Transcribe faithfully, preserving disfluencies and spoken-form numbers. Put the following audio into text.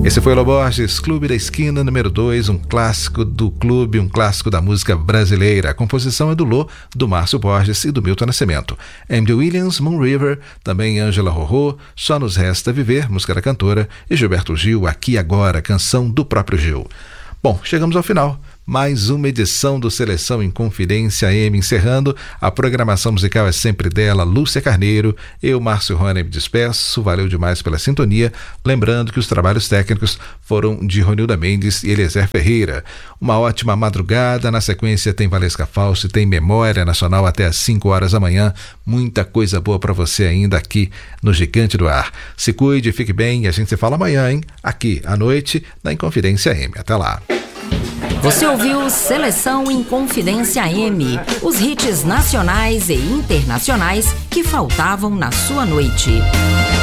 Esse foi o Lô Borges, Clube da Esquina número dois, um clássico do clube, um clássico da música brasileira. A composição é do Lô, do Márcio Borges e do Milton Nascimento. Andy Williams, Moon River, também Ângela Rorô, Só Nos Resta Viver, música da cantora, e Gilberto Gil, Aqui Agora, canção do próprio Gil. Bom, chegamos ao final. Mais uma edição do Seleção em Confidência A M encerrando. A programação musical é sempre dela, Lúcia Carneiro. Eu, Márcio Rony, me despeço. Valeu demais pela sintonia. Lembrando que os trabalhos técnicos foram de Ronilda Mendes e Eliezer Ferreira. Uma ótima madrugada. Na sequência tem Valesca Fausto e tem Memória Nacional até às cinco horas da manhã. Muita coisa boa para você ainda aqui no Gigante do Ar. Se cuide, fique bem e a gente se fala amanhã, hein? Aqui à noite na Inconfidência A M. Até lá. Você ouviu Seleção em Confidência A M, os hits nacionais e internacionais que faltavam na sua noite.